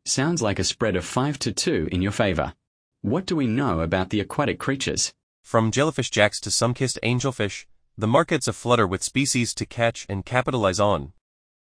Sounds like a spread of 5-2 in your favor. What do we know about the aquatic creatures? From jellyfish jacks to sun-kissed angelfish, the market's aflutter with species to catch and capitalize on.